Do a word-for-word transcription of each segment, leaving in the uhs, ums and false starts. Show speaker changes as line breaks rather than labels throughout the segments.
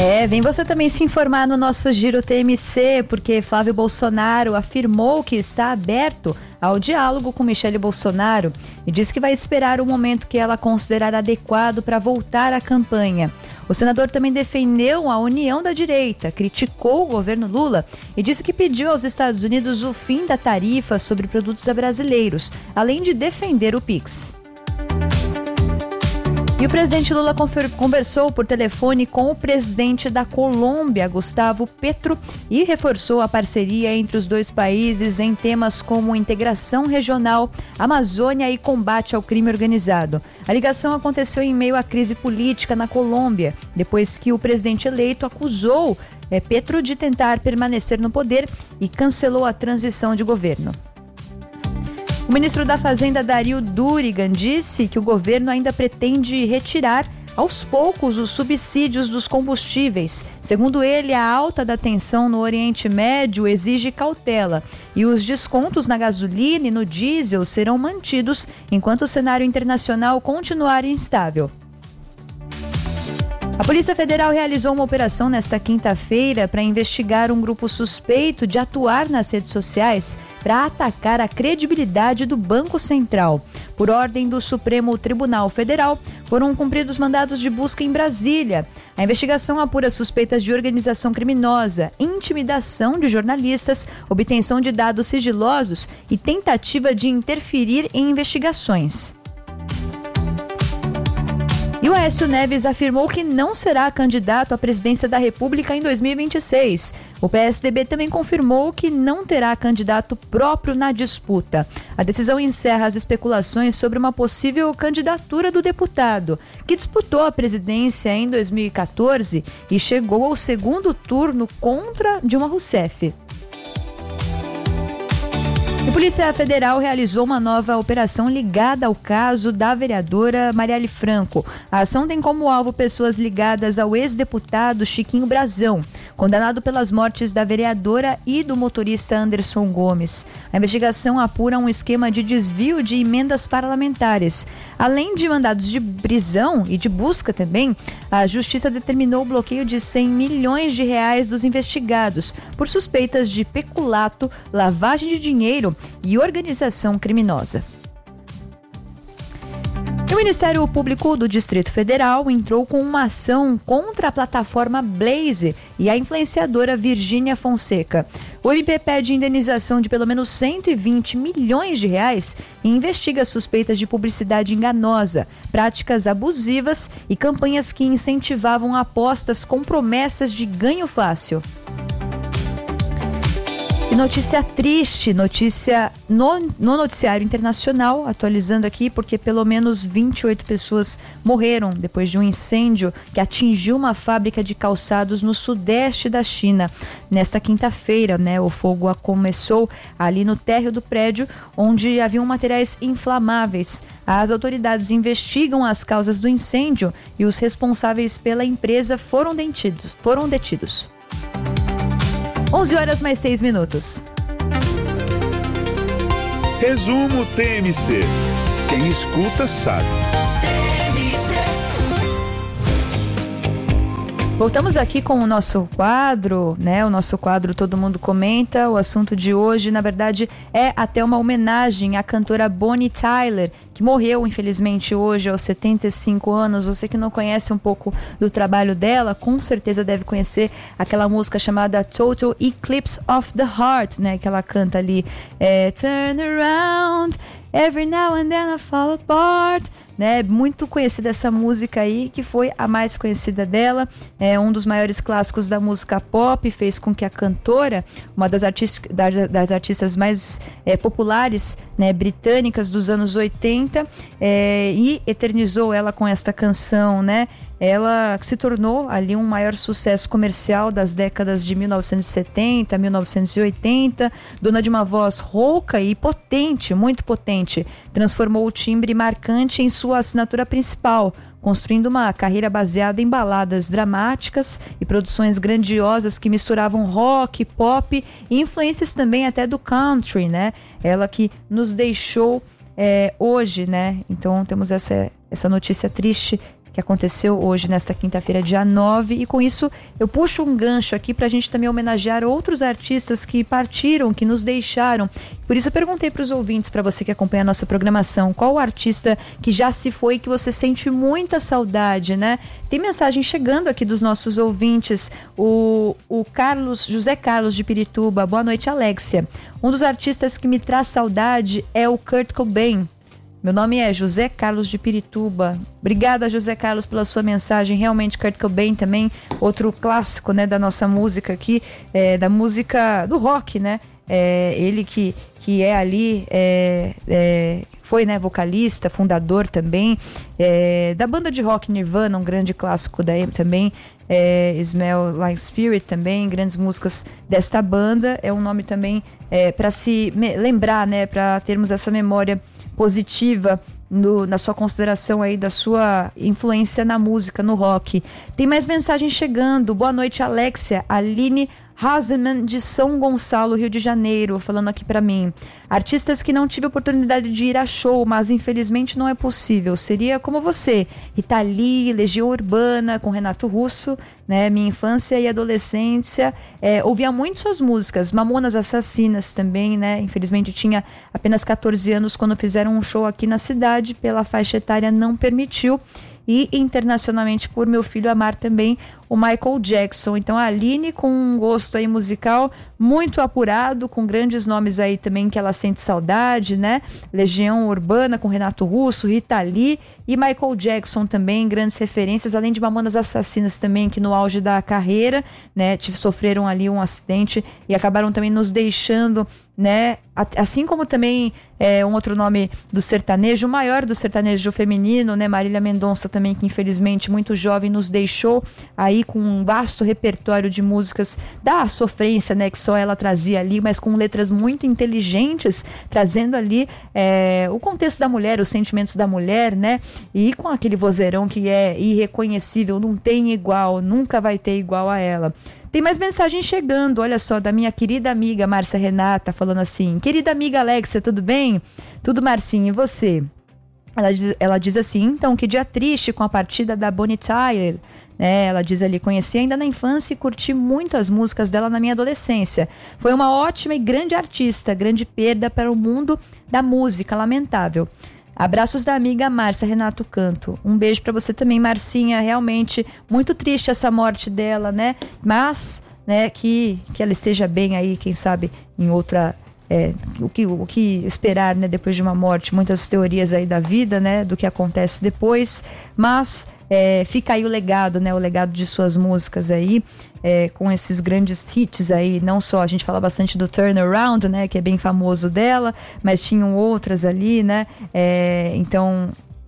É, vem você também se informar no nosso Giro T M C, porque Flávio Bolsonaro afirmou que está aberto ao diálogo com Michele Bolsonaro e disse que vai esperar o momento que ela considerar adequado para voltar à campanha. O senador também defendeu a união da direita, criticou o governo Lula e disse que pediu aos Estados Unidos o fim da tarifa sobre produtos brasileiros, além de defender o Pix. E o presidente Lula conversou por telefone com o presidente da Colômbia, Gustavo Petro, e reforçou a parceria entre os dois países em temas como integração regional, Amazônia e combate ao crime organizado. A ligação aconteceu em meio à crise política na Colômbia, depois que o presidente eleito acusou é, Petro de tentar permanecer no poder e cancelou a transição de governo. O ministro da Fazenda, Dario Durigan, disse que o governo ainda pretende retirar aos poucos os subsídios dos combustíveis. Segundo ele, a alta da tensão no Oriente Médio exige cautela e os descontos na gasolina e no diesel serão mantidos enquanto o cenário internacional continuar instável. A Polícia Federal realizou uma operação nesta quinta-feira para investigar um grupo suspeito de atuar nas redes sociais para atacar a credibilidade do Banco Central. Por ordem do Supremo Tribunal Federal, foram cumpridos mandados de busca em Brasília. A investigação apura suspeitas de organização criminosa, intimidação de jornalistas, obtenção de dados sigilosos e tentativa de interferir em investigações. E o Aécio Neves afirmou que não será candidato à presidência da República em dois mil e vinte e seis. O P S D B também confirmou que não terá candidato próprio na disputa. A decisão encerra as especulações sobre uma possível candidatura do deputado, que disputou a presidência em dois mil e quatorze e chegou ao segundo turno contra Dilma Rousseff. A Polícia Federal realizou uma nova operação ligada ao caso da vereadora Marielle Franco. A ação tem como alvo pessoas ligadas ao ex-deputado Chiquinho Brazão, condenado pelas mortes da vereadora e do motorista Anderson Gomes. A investigação apura um esquema de desvio de emendas parlamentares. Além de mandados de prisão e de busca também, a Justiça determinou o bloqueio de cem milhões de reais dos investigados por suspeitas de peculato, lavagem de dinheiro e organização criminosa. O Ministério Público do Distrito Federal entrou com uma ação contra a plataforma Blaze e a influenciadora Virgínia Fonseca. O M P pede indenização de pelo menos cento e vinte milhões de reais e investiga suspeitas de publicidade enganosa, práticas abusivas e campanhas que incentivavam apostas com promessas de ganho fácil. E notícia triste, notícia no, no noticiário internacional, atualizando aqui, porque pelo menos vinte e oito pessoas morreram depois de um incêndio que atingiu uma fábrica de calçados no sudeste da China. Nesta quinta-feira, né, o fogo começou ali no térreo do prédio, onde haviam materiais inflamáveis. As autoridades investigam as causas do incêndio e os responsáveis pela empresa foram detidos. Foram detidos. onze horas mais seis minutos.
Resumo T M C. Quem escuta sabe.
Voltamos aqui com o nosso quadro, né? O nosso quadro Todo Mundo Comenta. O assunto de hoje, na verdade, é até uma homenagem à cantora Bonnie Tyler, que morreu, infelizmente, hoje aos setenta e cinco anos. Você que não conhece um pouco do trabalho dela, com certeza deve conhecer aquela música chamada Total Eclipse of the Heart, né? Que ela canta ali, é, Turn around, every now and then I fall apart, né? Muito conhecida essa música aí, que foi a mais conhecida dela, é um dos maiores clássicos da música pop, fez com que a cantora, uma das, artis- das, das artistas mais é, populares, né, britânicas dos anos oitenta, é, e eternizou ela com esta canção, né? Ela se tornou ali um maior sucesso comercial das décadas de mil novecentos e setenta, mil novecentos e oitenta, dona de uma voz rouca e potente, muito potente, transformou o timbre marcante em sua assinatura principal, construindo uma carreira baseada em baladas dramáticas e produções grandiosas que misturavam rock, pop e influências também até do country, né? Ela que nos deixou é, hoje, né? Então temos essa, essa notícia triste que aconteceu hoje, nesta quinta-feira, dia nove, e com isso eu puxo um gancho aqui para a gente também homenagear outros artistas que partiram, que nos deixaram. Por isso eu perguntei para os ouvintes, para você que acompanha a nossa programação, qual o artista que já se foi, que você sente muita saudade, né? Tem mensagem chegando aqui dos nossos ouvintes, o, o Carlos, José Carlos de Pirituba. Boa noite, Alexia. Um dos artistas que me traz saudade é o Kurt Cobain. Meu nome é José Carlos de Pirituba. Obrigada, José Carlos, pela sua mensagem. Realmente, Kurt Cobain também, outro clássico, né, da nossa música aqui, é, da música do rock, né? É, ele que, que é ali, é, é, foi, né, vocalista, fundador também, é, da banda de rock Nirvana, um grande clássico daí também. É, Smell Like Spirit também, grandes músicas desta banda. É um nome também é, para se me- lembrar, né, para termos essa memória positiva no, na sua consideração aí da sua influência na música, no rock. Tem mais mensagem chegando. Boa noite, Alexia. Aline Haseman de São Gonçalo, Rio de Janeiro, falando aqui pra mim. Artistas que não tive oportunidade de ir a show, mas infelizmente não é possível. Seria como você, Rita Lee, Legião Urbana, com Renato Russo, né? Minha infância e adolescência, é, ouvia muito suas músicas. Mamonas Assassinas também, né? Infelizmente tinha apenas catorze anos quando fizeram um show aqui na cidade, pela faixa etária não permitiu. E internacionalmente, por meu filho amar também o Michael Jackson. Então a Aline, com um gosto aí musical muito apurado, com grandes nomes aí também que ela sente saudade, né? Legião Urbana com Renato Russo, Rita Lee e Michael Jackson também, grandes referências, além de Mamonas Assassinas também, que no auge da carreira, né, sofreram ali um acidente e acabaram também nos deixando, né? Assim como também é, um outro nome do sertanejo, o maior do sertanejo feminino, né? Marília Mendonça também, que infelizmente muito jovem nos deixou aí com um vasto repertório de músicas da sofrência, né? Que só ela trazia ali, mas com letras muito inteligentes, trazendo ali é, o contexto da mulher, os sentimentos da mulher, né? E com aquele vozeirão que é irreconhecível, não tem igual, nunca vai ter igual a ela. Tem mais mensagem chegando, olha só, da minha querida amiga Márcia Renata, falando assim: querida amiga Alexia, tudo bem? Tudo, Marcinha, e você? Ela diz, ela diz assim: então, que dia triste com a partida da Bonnie Tyler. É, ela diz ali: conheci ainda na infância e curti muito as músicas dela na minha adolescência. Foi uma ótima e grande artista, grande perda para o mundo da música, lamentável. Abraços da amiga Márcia Renato Canto. Um beijo pra você também, Marcinha. Realmente muito triste essa morte dela, né? Mas, né, que, que ela esteja bem aí, quem sabe, em outra... É, o, que, o que esperar, né, depois de uma morte. Muitas teorias aí da vida, né, do que acontece depois. Mas é, fica aí o legado, né, o legado de suas músicas aí. É, com esses grandes hits aí, não só, a gente fala bastante do Turnaround, né, que é bem famoso dela, mas tinham outras ali, né, é, então,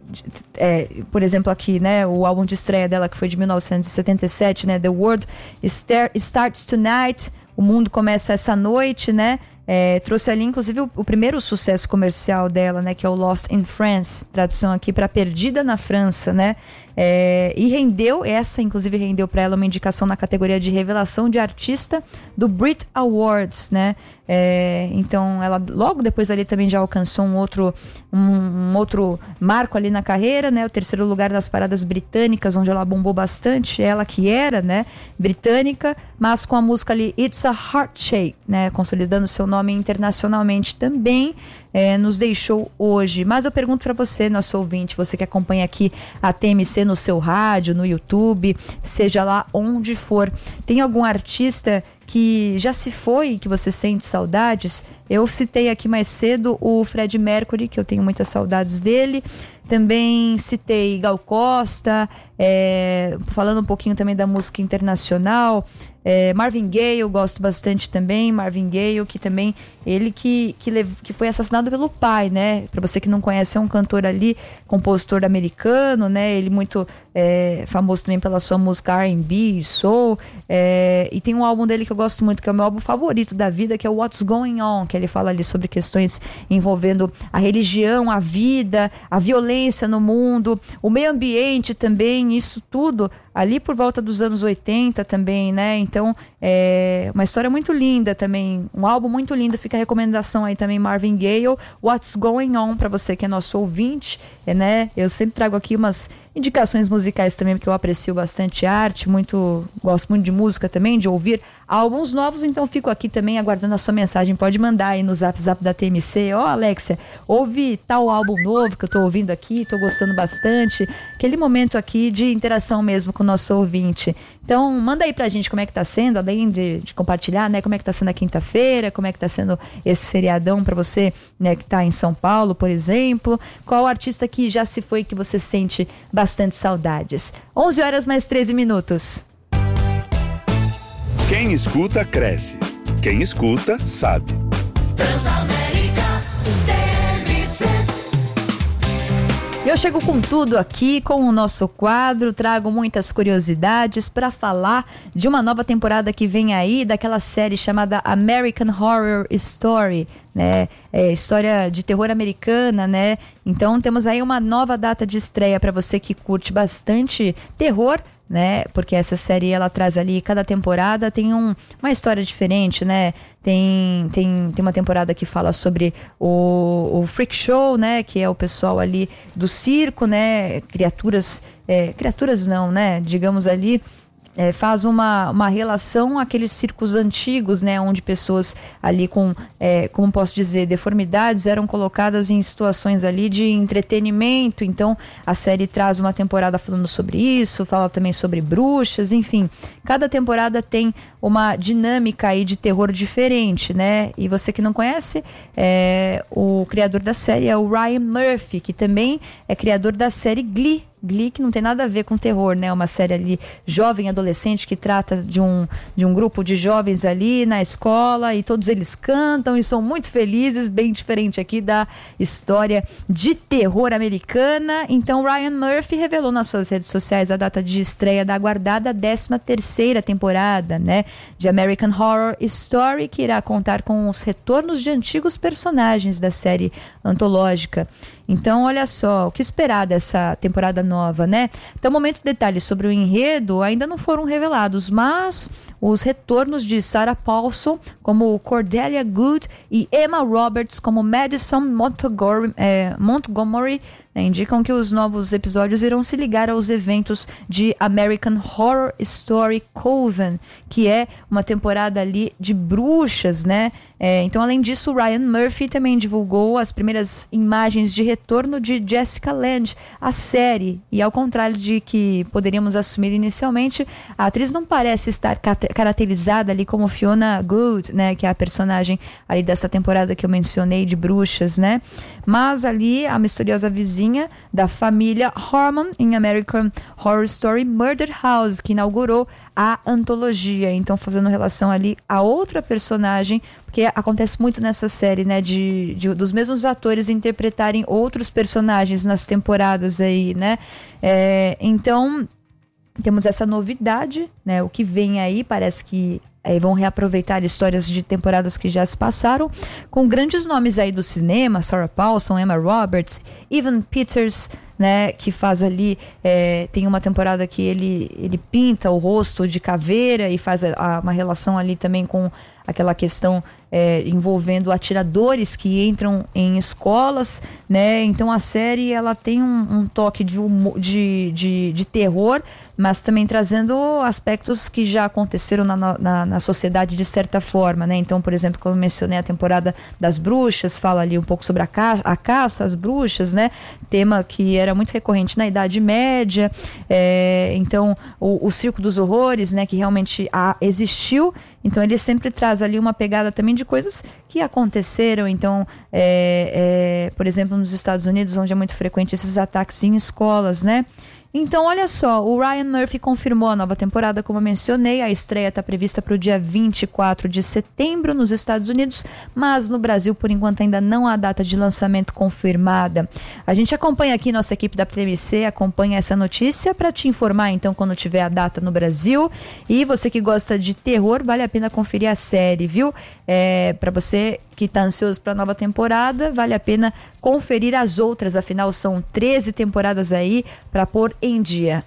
é, por exemplo aqui, né, o álbum de estreia dela, que foi de mil novecentos e setenta e sete, né, The World Starts Tonight, o mundo começa essa noite, né, É, trouxe ali inclusive o, o primeiro sucesso comercial dela, né, que é o Lost in France, tradução aqui para Perdida na França, né, é, e rendeu, essa inclusive rendeu para ela uma indicação na categoria de revelação de artista do Brit Awards, né, é, então ela logo depois ali também já alcançou um outro, um, um outro marco ali na carreira, né, o terceiro lugar nas paradas britânicas, onde ela bombou bastante, ela que era, né, britânica, mas com a música ali It's a Heart Shake, né, consolidando seu nome internacionalmente também, é, nos deixou hoje. Mas eu pergunto para você, nosso ouvinte, você que acompanha aqui a T M C no seu rádio, no YouTube, seja lá onde for, tem algum artista que já se foi, que você sente saudades? Eu citei aqui mais cedo o Freddie Mercury, que eu tenho muitas saudades dele. Também citei Gal Costa, é, falando um pouquinho também da música internacional. É, Marvin Gaye, eu gosto bastante também. Marvin Gaye, que também, ele que, que, lev- que foi assassinado pelo pai, né? Pra você que não conhece, é um cantor ali, compositor americano, né? Ele muito é, famoso também pela sua música R and B, soul. É, e tem um álbum dele que eu gosto muito, que é o meu álbum favorito da vida, que é o What's Going On, que ele fala ali sobre questões envolvendo a religião, a vida, a violência no mundo, o meio ambiente também, isso tudo ali por volta dos anos oitenta também, né? Então, é uma história muito linda também, um álbum muito lindo, fica a recomendação aí também, Marvin Gaye, What's Going On, para você que é nosso ouvinte, é, né? Eu sempre trago aqui umas indicações musicais também, porque eu aprecio bastante arte, muito, gosto muito de música também, de ouvir álbuns novos, então fico aqui também aguardando a sua mensagem. Pode mandar aí no zap zap da T M C. Ó, oh, Alexia, ouve tal álbum novo que eu tô ouvindo aqui, tô gostando bastante. Aquele momento aqui de interação mesmo com o nosso ouvinte. Então, manda aí pra gente como é que tá sendo, além de, de compartilhar, né, como é que tá sendo a quinta-feira, como é que tá sendo esse feriadão pra você, né, que tá em São Paulo, por exemplo. Qual artista que já se foi que você sente bastante saudades? onze horas mais treze minutos.
Quem escuta, cresce. Quem escuta, sabe.
Transamérica T M C.
Eu chego com tudo aqui, com o nosso quadro, trago muitas curiosidades para falar de uma nova temporada que vem aí, daquela série chamada American Horror Story, né? É, história de terror americana, né? Então temos aí uma nova data de estreia para você que curte bastante terror, né? Porque essa série ela traz ali, cada temporada tem um, uma história diferente, né? Tem, tem, tem uma temporada que fala sobre o, o freak show, né? Que é o pessoal ali do circo, né? Criaturas, é, criaturas não, né? Digamos ali, É, faz uma, uma relação àqueles circos antigos, né, onde pessoas ali com, é, como posso dizer, deformidades eram colocadas em situações ali de entretenimento. Então a série traz uma temporada falando sobre isso, fala também sobre bruxas, enfim, cada temporada tem uma dinâmica aí de terror diferente, né? E você que não conhece, é, o criador da série é o Ryan Murphy, que também é criador da série Glee. Glee, que não tem nada a ver com terror, né? Uma série ali jovem adolescente que trata de um, de um grupo de jovens ali na escola e todos eles cantam e são muito felizes, bem diferente aqui da história de terror americana. Então Ryan Murphy revelou nas suas redes sociais a data de estreia da aguardada décima terceira temporada, né? De American Horror Story, que irá contar com os retornos de antigos personagens da série antológica. Então, olha só, o que esperar dessa temporada nova, né? Até o momento, detalhes sobre o enredo ainda não foram revelados, mas os retornos de Sarah Paulson como Cordelia Good e Emma Roberts como Madison Montgomery, é, Montgomery né, indicam que os novos episódios irão se ligar aos eventos de American Horror Story Coven, que é uma temporada ali de bruxas, né? É, então, além disso, o Ryan Murphy também divulgou as primeiras imagens de retorno de Jessica Lange, a série. E ao contrário de que poderíamos assumir inicialmente, a atriz não parece estar caracterizada ali como Fiona Good, né? Que é a personagem ali dessa temporada que eu mencionei de bruxas, né? Mas ali a misteriosa vizinha da família Harmon em American Horror Story Murder House, que inaugurou a antologia. Então, fazendo relação ali a outra personagem, porque acontece muito nessa série, né, de, de dos mesmos atores interpretarem outros personagens nas temporadas aí, né? É, então, temos essa novidade, né? O que vem aí, parece que é, vão reaproveitar histórias de temporadas que já se passaram, com grandes nomes aí do cinema, Sarah Paulson, Emma Roberts, Evan Peters, né, que faz ali, é, tem uma temporada que ele, ele pinta o rosto de caveira e faz a, a, uma relação ali também com aquela questão é, envolvendo atiradores que entram em escolas, né? Então a série ela tem um, um toque de, de, de, de terror, mas também trazendo aspectos que já aconteceram na, na, na sociedade de certa forma, né? Então, por exemplo, quando eu mencionei a temporada das bruxas, fala ali um pouco sobre a, ca a caça às bruxas, né? Tema que era muito recorrente na Idade Média. É, então, o, o Circo dos Horrores, né? Que realmente a, existiu. Então, ele sempre traz ali uma pegada também de coisas que aconteceram. Então, é, é, por exemplo, nos Estados Unidos, onde é muito frequente esses ataques em escolas, né? Então, olha só, o Ryan Murphy confirmou a nova temporada, como eu mencionei. A estreia está prevista para o dia vinte e quatro de setembro nos Estados Unidos, mas no Brasil, por enquanto, ainda não há data de lançamento confirmada. A gente acompanha aqui, nossa equipe da T M C acompanha essa notícia para te informar, então, quando tiver a data no Brasil. E você que gosta de terror, vale a pena conferir a série, viu? É, para você que está ansioso para a nova temporada, vale a pena conferir as outras, afinal são treze temporadas aí para pôr em dia.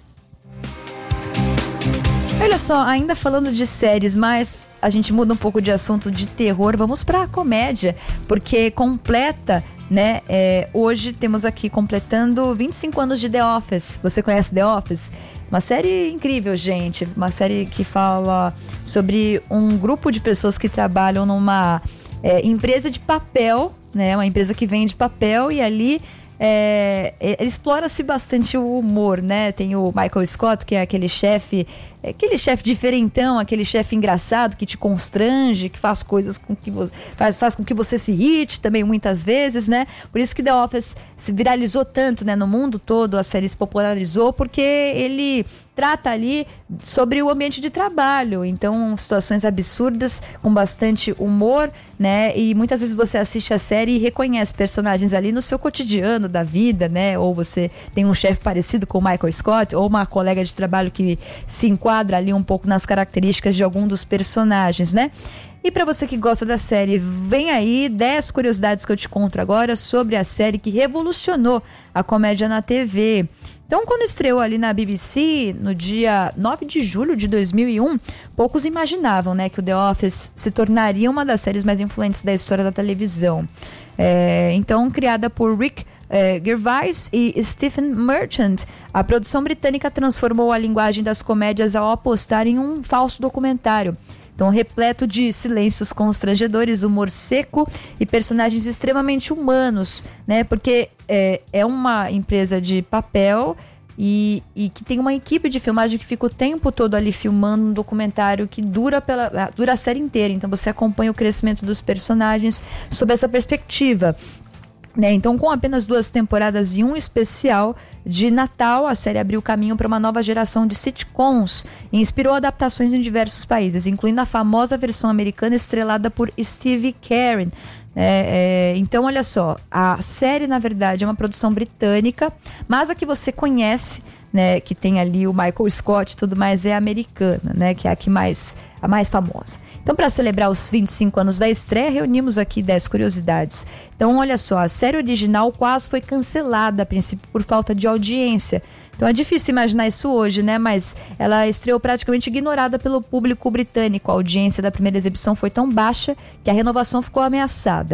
Olha só, ainda falando de séries, mas a gente muda um pouco de assunto de terror, vamos para a comédia, porque completa né? É, hoje temos aqui completando vinte e cinco anos de The Office. Você conhece The Office? Uma série incrível, gente. Uma série que fala sobre um grupo de pessoas que trabalham numa é, empresa de papel, né? Uma empresa que vende papel, e ali é, é, explora-se bastante o humor, né? Tem o Michael Scott, que é aquele chefe, aquele chefe diferentão, aquele chefe engraçado que te constrange, que faz coisas com que você faz, faz com que você se irrite também muitas vezes, né? Por isso que The Office se viralizou tanto, né? No mundo todo a série se popularizou, porque ele trata ali sobre o ambiente de trabalho, então situações absurdas com bastante humor, né? E muitas vezes você assiste a série e reconhece personagens ali no seu cotidiano da vida, né? Ou você tem um chefe parecido com o Michael Scott, ou uma colega de trabalho que se enquadra ali um pouco nas características de algum dos personagens, né? E para você que gosta da série, vem aí dez curiosidades que eu te conto agora sobre a série que revolucionou a comédia na T V. Então, quando estreou ali na B B C, no dia nove de julho de dois mil e um, poucos imaginavam, né, que o The Office se tornaria uma das séries mais influentes da história da televisão. É, então, criada por Rick é, Gervais e Stephen Merchant, a produção britânica transformou a linguagem das comédias ao apostar em um falso documentário. Então, repleto de silêncios constrangedores, humor seco e personagens extremamente humanos, né? Porque é, é uma empresa de papel e, e que tem uma equipe de filmagem que fica o tempo todo ali filmando um documentário que dura, pela, dura a série inteira. Então, você acompanha o crescimento dos personagens sob essa perspectiva. Né? Então, com apenas duas temporadas e um especial de Natal, a série abriu caminho para uma nova geração de sitcoms e inspirou adaptações em diversos países, incluindo a famosa versão americana estrelada por Steve Carell. É, é, então, olha só, a série, na verdade, é uma produção britânica, mas a que você conhece, né, que tem ali o Michael Scott e tudo mais, é americana, né, que é a, que mais, a mais famosa. Então, para celebrar os vinte e cinco anos da estreia, reunimos aqui dez curiosidades. Então, olha só, a série original quase foi cancelada a princípio por falta de audiência. Então, é difícil imaginar isso hoje, né? Mas ela estreou praticamente ignorada pelo público britânico. A audiência da primeira exibição foi tão baixa que a renovação ficou ameaçada.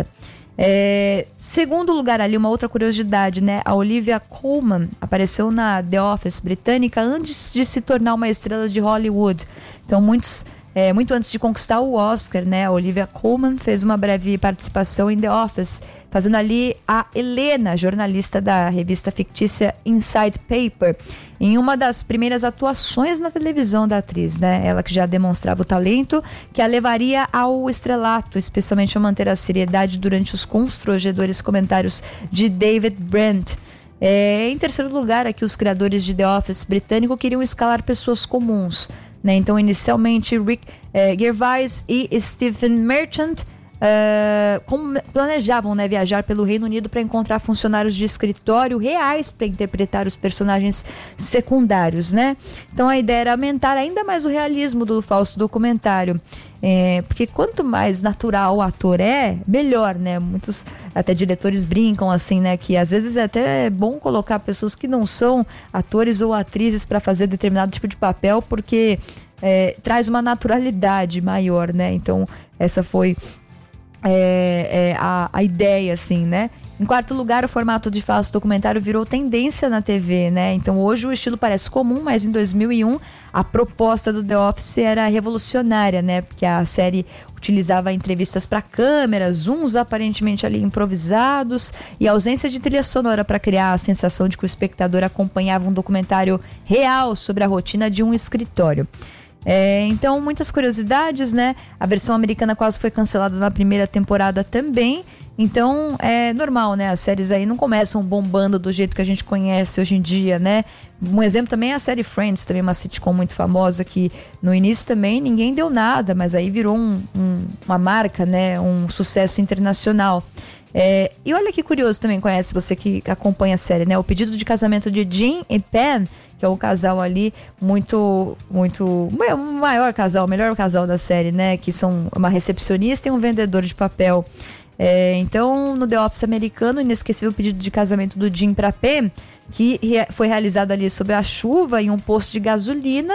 É, segundo lugar ali, uma outra curiosidade, né? A Olivia Colman apareceu na The Office britânica antes de se tornar uma estrela de Hollywood. Então, muitos... É, muito antes de conquistar o Oscar, né, a Olivia Colman fez uma breve participação em The Office, fazendo ali a Helena, jornalista da revista fictícia Inside Paper, em uma das primeiras atuações na televisão da atriz, né? Ela que já demonstrava o talento que a levaria ao estrelato, especialmente a manter a seriedade durante os constrangedores comentários de David Brent. É, em terceiro lugar, aqui os criadores de The Office britânico queriam escalar pessoas comuns. Né? Então, inicialmente, Rick eh, Gervais e Stephen Merchant eh, planejavam, né, viajar pelo Reino Unido para encontrar funcionários de escritório reais para interpretar os personagens secundários, né? Então, a ideia era aumentar ainda mais o realismo do falso documentário. É, porque quanto mais natural o ator é, melhor, né? Muitos até diretores brincam assim, né? Que às vezes é até bom colocar pessoas que não são atores ou atrizes para fazer determinado tipo de papel, porque é, traz uma naturalidade maior, né? Então essa foi é, é, a, a ideia, assim, né? Em quarto lugar, o formato de falso documentário virou tendência na T V, né? Então hoje o estilo parece comum, mas em dois mil e um a proposta do The Office era revolucionária, né? Porque a série utilizava entrevistas para câmera, zooms aparentemente ali improvisados e ausência de trilha sonora para criar a sensação de que o espectador acompanhava um documentário real sobre a rotina de um escritório. É, então, muitas curiosidades, né? A versão americana quase foi cancelada na primeira temporada também. Então, é normal, né? As séries aí não começam bombando do jeito que a gente conhece hoje em dia, né? Um exemplo também é a série Friends, também uma sitcom muito famosa, que no início também ninguém deu nada, mas aí virou um, um, uma marca, né? Um sucesso internacional. É, e olha que curioso também, conhece você que acompanha a série, né? O pedido de casamento de Jim e Pam, que é um casal ali muito, muito, o maior casal, o melhor casal da série, né? Que são uma recepcionista e um vendedor de papel. É, então, no The Office americano, o inesquecível pedido de casamento do Jim para Pam, que re- foi realizado ali sob a chuva em um posto de gasolina,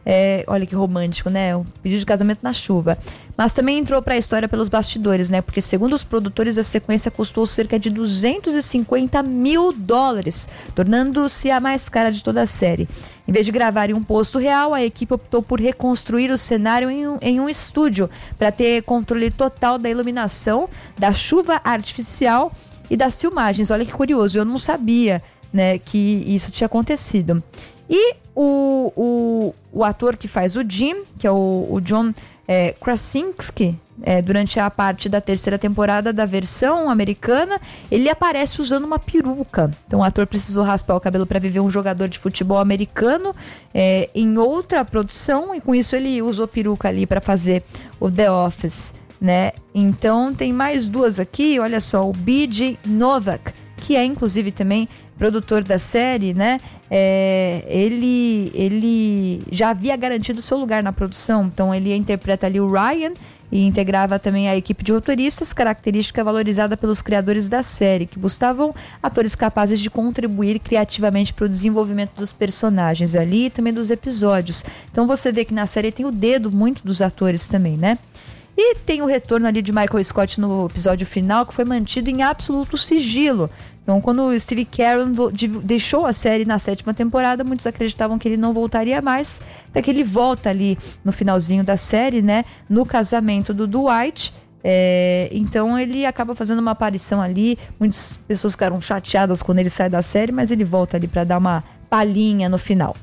É, olha que romântico, né? Um pedido de casamento na chuva. Mas também entrou para a história pelos bastidores, né? Porque segundo os produtores, a sequência custou cerca de duzentos e cinquenta mil dólares, tornando-se a mais cara de toda a série. Em vez de gravar em um posto real, a equipe optou por reconstruir o cenário em um, em um estúdio para ter controle total da iluminação, da chuva artificial e das filmagens. Olha que curioso, eu não sabia, né, que isso tinha acontecido. E o, o, o ator que faz o Jim, que é o, o John é, Krasinski, é, durante a parte da terceira temporada da versão americana, ele aparece usando uma peruca. Então o ator precisou raspar o cabelo para viver um jogador de futebol americano é, em outra produção, e com isso ele usou peruca ali para fazer o The Office, né? Então tem mais duas aqui, olha só, o B J Novak, que é inclusive também produtor da série, né? É, ele, ele já havia garantido seu lugar na produção, então ele interpreta ali o Ryan e integrava também a equipe de roteiristas, característica valorizada pelos criadores da série, que buscavam atores capazes de contribuir criativamente para o desenvolvimento dos personagens ali e também dos episódios. Então você vê que na série tem o dedo muito dos atores também, né? E tem o retorno ali de Michael Scott no episódio final, que foi mantido em absoluto sigilo. Então, quando o Steve Carell deixou a série na sétima temporada, muitos acreditavam que ele não voltaria mais, até que ele volta ali no finalzinho da série, né, no casamento do Dwight. É, então ele acaba fazendo uma aparição ali, muitas pessoas ficaram chateadas quando ele sai da série, mas ele volta ali para dar uma palhinha no final.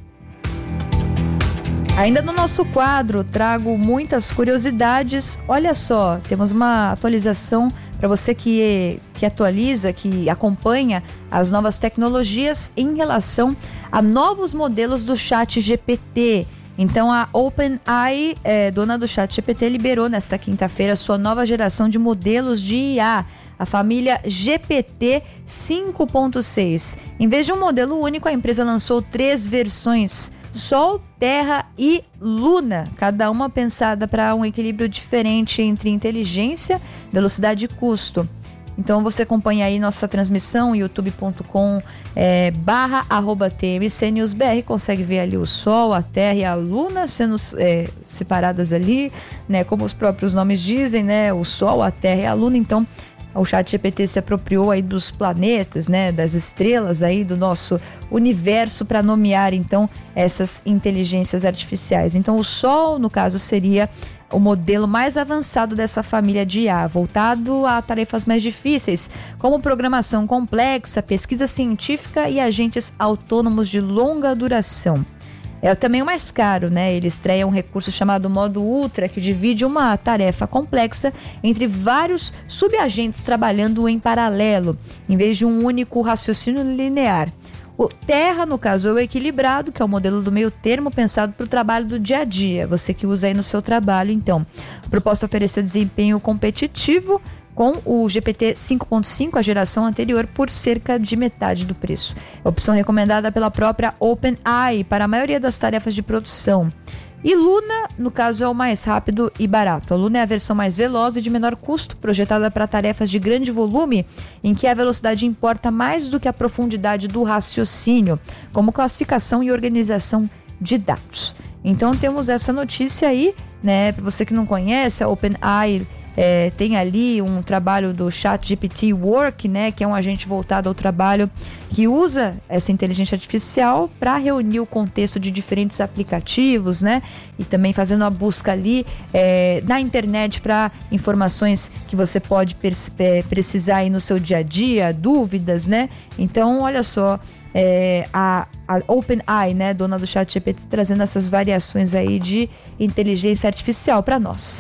Ainda no nosso quadro, trago muitas curiosidades. Olha só, temos uma atualização para você que, que atualiza, que acompanha as novas tecnologias em relação a novos modelos do Chat G P T. Então a OpenAI, é, dona do Chat G P T, liberou nesta quinta-feira sua nova geração de modelos de I A, a família G P T cinco ponto seis. Em vez de um modelo único, a empresa lançou três versões: Sol, Terra e Luna, cada uma pensada para um equilíbrio diferente entre inteligência, velocidade e custo. Então você acompanha aí nossa transmissão, youtube ponto com é, barra arroba T M C News B R, consegue ver ali o Sol, a Terra e a Luna sendo é, separadas ali, né, como os próprios nomes dizem, né, o Sol, a Terra e a Luna. Então o Chat G P T se apropriou aí dos planetas, né, das estrelas aí do nosso universo para nomear então essas inteligências artificiais. Então o Sol, no caso, seria o modelo mais avançado dessa família de I A, voltado a tarefas mais difíceis, como programação complexa, pesquisa científica e agentes autônomos de longa duração. É também o mais caro, né? Ele estreia um recurso chamado modo Ultra, que divide uma tarefa complexa entre vários subagentes trabalhando em paralelo, em vez de um único raciocínio linear. O Terra, no caso, é o equilibrado, que é o modelo do meio termo pensado para o trabalho do dia a dia, você que usa aí no seu trabalho. Então, a proposta ofereceu desempenho competitivo com o G P T cinco ponto cinco, a geração anterior, por cerca de metade do preço. É a opção recomendada pela própria OpenAI para a maioria das tarefas de produção. E Luna, no caso, é o mais rápido e barato. A Luna é a versão mais veloz e de menor custo, projetada para tarefas de grande volume, em que a velocidade importa mais do que a profundidade do raciocínio, como classificação e organização de dados. Então temos essa notícia aí, né? Para você que não conhece, a OpenAI É, tem ali um trabalho do Chat G P T Work, né, que é um agente voltado ao trabalho que usa essa inteligência artificial para reunir o contexto de diferentes aplicativos, né, e também fazendo a busca ali é, na internet para informações que você pode precisar aí no seu dia a dia, dúvidas, né. Então, olha só, é, a, a OpenAI, né, dona do Chat G P T, trazendo essas variações aí de inteligência artificial para nós.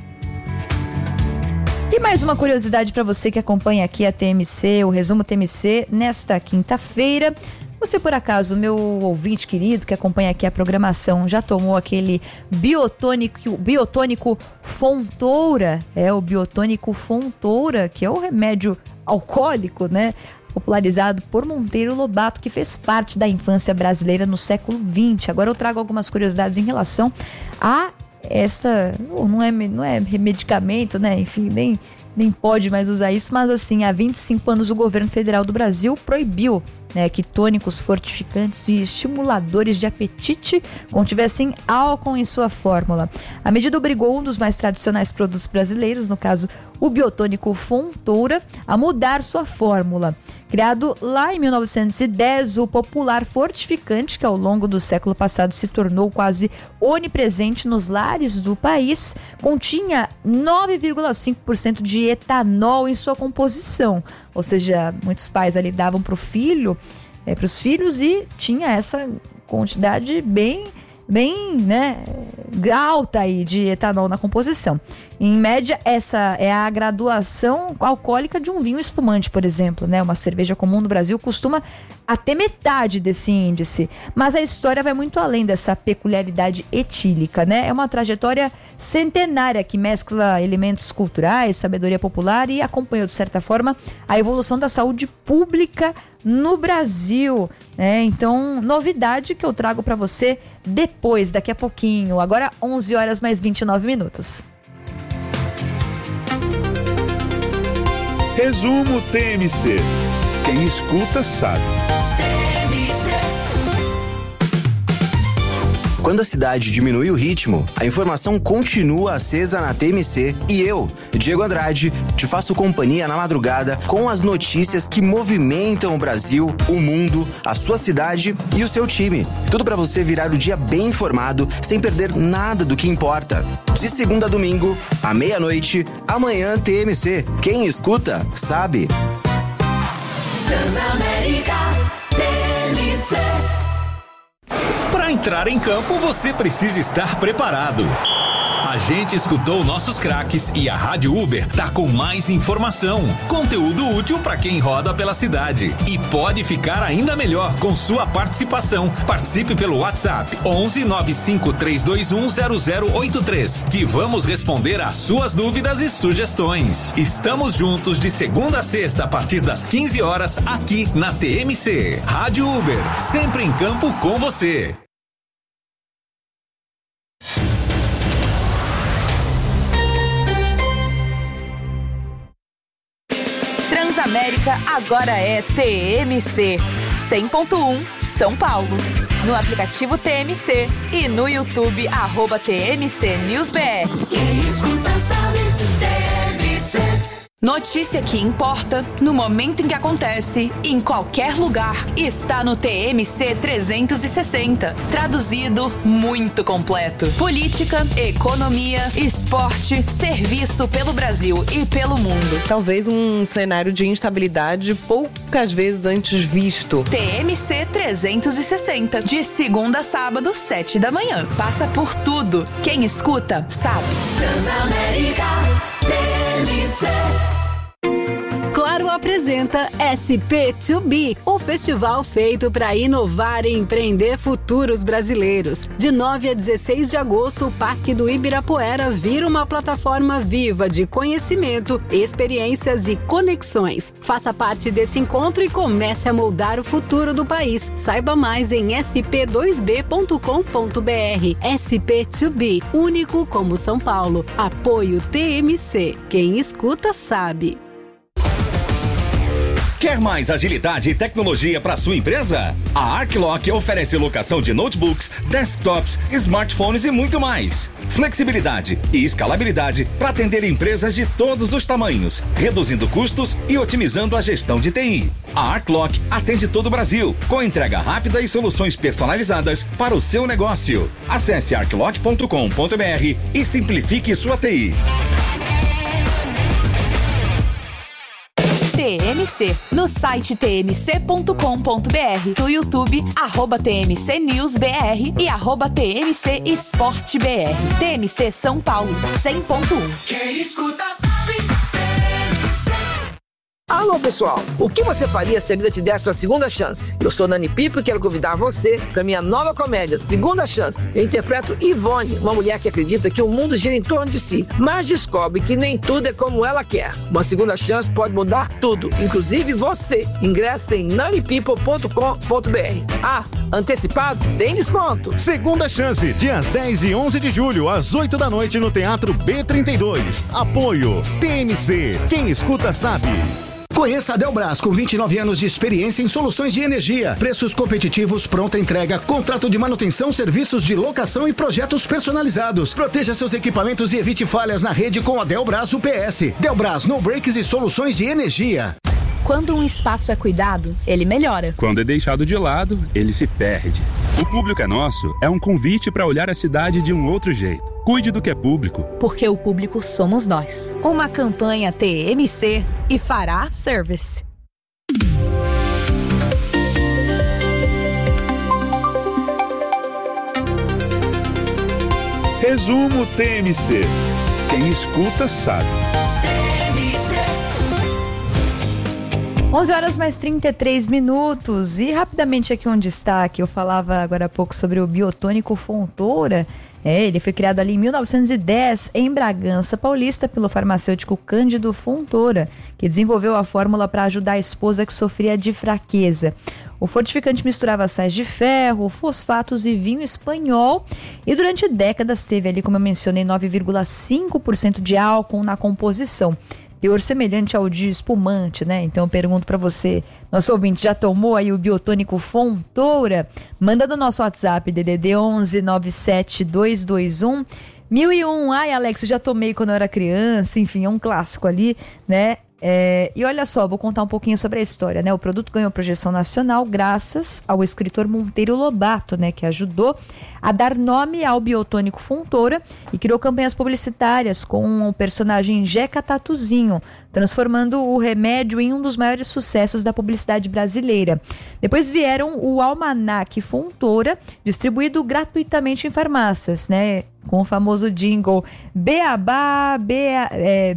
E mais uma curiosidade para você que acompanha aqui a T M C, o Resumo T M C, nesta quinta-feira. Você, por acaso, meu ouvinte querido que acompanha aqui a programação, já tomou aquele biotônico, biotônico Fontoura? É, o biotônico Fontoura, que é o remédio alcoólico, né? Popularizado por Monteiro Lobato, que fez parte da infância brasileira no século vinte. Agora eu trago algumas curiosidades em relação a essa, não é, não é medicamento, né? Enfim, nem, nem pode mais usar isso, mas assim, há vinte e cinco anos o governo federal do Brasil proibiu, né, que tônicos fortificantes e estimuladores de apetite contivessem álcool em sua fórmula. A medida obrigou um dos mais tradicionais produtos brasileiros, no caso o biotônico Fontoura, a mudar sua fórmula. Criado lá em mil novecentos e dez, o popular fortificante, que ao longo do século passado se tornou quase onipresente nos lares do país, continha nove vírgula cinco por cento de etanol em sua composição. Ou seja, muitos pais ali davam para o filho, é, para os filhos, e tinha essa quantidade bem, bem, né, alta aí de etanol na composição. Em média, essa é a graduação alcoólica de um vinho espumante, por exemplo, né? Uma cerveja comum no Brasil costuma até metade desse índice. Mas a história vai muito além dessa peculiaridade etílica, né? É uma trajetória centenária que mescla elementos culturais, sabedoria popular e acompanhou, de certa forma, a evolução da saúde pública no Brasil, né? Então, novidade que eu trago para você depois, daqui a pouquinho. Agora, onze horas mais vinte e nove minutos.
Resumo T M C. Quem escuta sabe.
Quando a cidade diminui o ritmo, a informação continua acesa na T M C e eu, Diego Andrade, te faço companhia na madrugada com as notícias que movimentam o Brasil, o mundo, a sua cidade e o seu time. Tudo para você virar o dia bem informado, sem perder nada do que importa. De segunda a domingo, à meia-noite, amanhã T M C. Quem escuta, sabe.
Transamérica T M C.
Para entrar em campo, você precisa estar preparado. A gente escutou nossos craques e a Rádio Uber tá com mais informação, conteúdo útil para quem roda pela cidade. E pode ficar ainda melhor com sua participação. Participe pelo WhatsApp onze nove cinco três dois um zero zero oito três, que vamos responder às suas dúvidas e sugestões. Estamos juntos de segunda a sexta a partir das quinze horas aqui na T M C. Rádio Uber, sempre em campo com você.
Transamérica agora é T M C cem ponto um São Paulo. No aplicativo T M C e no YouTube, arroba T M C News B R.
Quem escuta sabe, T M C.
Notícia que importa, no momento em que acontece, em qualquer lugar, está no T M C trezentos e sessenta. Traduzido, muito completo. Política, economia, esporte, serviço pelo Brasil e pelo mundo.
Talvez um cenário de instabilidade poucas vezes antes visto.
T M C trezentos e sessenta, de segunda a sábado, sete da manhã. Passa por tudo. Quem escuta, sabe.
Transamérica T M C.
Claro apresenta S P dois B, o festival feito para inovar e empreender futuros brasileiros. De nove a dezesseis de agosto, o Parque do Ibirapuera vira uma plataforma viva de conhecimento, experiências e conexões. Faça parte desse encontro e comece a moldar o futuro do país. Saiba mais em s p dois b ponto com ponto b r. S P dois B, único como São Paulo. Apoio T M C. Quem escuta sabe.
Quer mais agilidade e tecnologia para sua empresa? A Arclock oferece locação de notebooks, desktops, smartphones e muito mais. Flexibilidade e escalabilidade para atender empresas de todos os tamanhos, reduzindo custos e otimizando a gestão de T I. A Arclock atende todo o Brasil, com entrega rápida e soluções personalizadas para o seu negócio. Acesse arclock ponto com ponto b r e simplifique sua T I.
T M C, no site t m c ponto com ponto b r, no YouTube, arroba T M C News B R e arroba T M C Esporte B R. T M C São Paulo, cem ponto um.
Quem escuta sabe, T M C.
Alô, pessoal! O que você faria se a vida te desse uma segunda chance? Eu sou Nani Pipo e quero convidar você para minha nova comédia, Segunda Chance. Eu interpreto Ivone, uma mulher que acredita que o mundo gira em torno de si, mas descobre que nem tudo é como ela quer. Uma segunda chance pode mudar tudo, inclusive você. Ingresse em nani people ponto com ponto b r. Ah, antecipados? Tem desconto!
Segunda Chance, dias dez e onze de julho, às oito da noite, no Teatro B trinta e dois. Apoio T M C. Quem escuta sabe.
Conheça a Delbras, com vinte e nove anos de experiência em soluções de energia, preços competitivos, pronta entrega, contrato de manutenção, serviços de locação e projetos personalizados. Proteja seus equipamentos e evite falhas na rede com a Delbras U P S. Delbras, no breaks e soluções de energia.
Quando um espaço é cuidado, ele melhora.
Quando é deixado de lado, ele se perde. O Público é Nosso é um convite para olhar a cidade de um outro jeito. Cuide do que é público.
Porque o público somos nós. Uma campanha T M C e Fará Service.
Resumo T M C. Quem escuta sabe.
onze horas mais trinta e três minutos. E rapidamente aqui um destaque. Eu falava agora há pouco sobre o biotônico Fontoura. É, ele foi criado ali em mil novecentos e dez em Bragança Paulista pelo farmacêutico Cândido Fontoura, que desenvolveu a fórmula para ajudar a esposa que sofria de fraqueza. O fortificante misturava sais de ferro, fosfatos e vinho espanhol e durante décadas teve ali, como eu mencionei, nove vírgula cinco por cento de álcool na composição. Teor semelhante ao de espumante, né? Então eu pergunto pra você, nosso ouvinte, já tomou aí o biotônico Fontoura? Manda no nosso WhatsApp, D D D onze nove sete dois dois um mil e um. Ai, Alex, eu já tomei quando eu era criança, enfim, é um clássico ali, né? É, e olha só, vou contar um pouquinho sobre a história, né? O produto ganhou projeção nacional graças ao escritor Monteiro Lobato, né? Que ajudou a dar nome ao biotônico Fontoura e criou campanhas publicitárias com o personagem Jeca Tatuzinho, transformando o remédio em um dos maiores sucessos da publicidade brasileira. Depois vieram o Almanac Fontoura, distribuído gratuitamente em farmácias, né? Com o famoso jingle Beabá, Bea, é,